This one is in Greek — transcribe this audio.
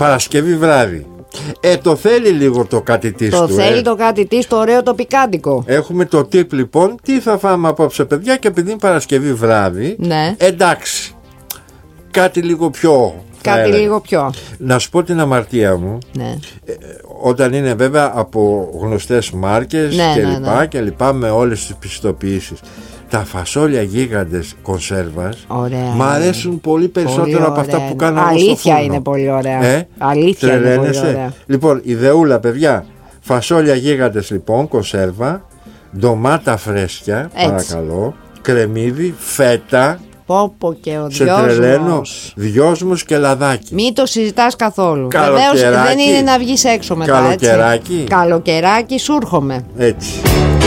Παρασκευή βράδυ. Το θέλει λίγο το κάτι της Το του. θέλει το κάτι της, το ωραίο το πικάντικο. Έχουμε το tip λοιπόν. Τι θα φάμε απόψε, παιδιά, και επειδή είναι Παρασκευή βράδυ, Ναι. εντάξει, κάτι λίγο πιο. Κάτι λίγο πιο. Να σου πω την αμαρτία μου. Ναι. Όταν είναι βέβαια από γνωστές μάρκες και λοιπά, με όλες τις πιστοποιήσεις. Τα φασόλια γίγαντες κονσέρβας μ' αρέσουν πολύ περισσότερο από αυτά που κάνω εγώ στο Αλήθεια φούρνο. είναι πολύ ωραία. Αλήθεια είναι πολύ ωραία. Λοιπόν, ιδεούλα, παιδιά. Φασόλια γίγαντες λοιπόν, κονσέρβα, ντομάτα φρέσκια, παρακαλώ, κρεμμύδι, φέτα. Πόπο και ο σε τρελαίνω, δυόσμος και λαδάκι. Μην το συζητάς καθόλου. Βεβαίως δεν είναι να βγεις έξω μετά. Καλοκαιράκι. Καλοκαιράκι, σου έρχομαι. Έτσι.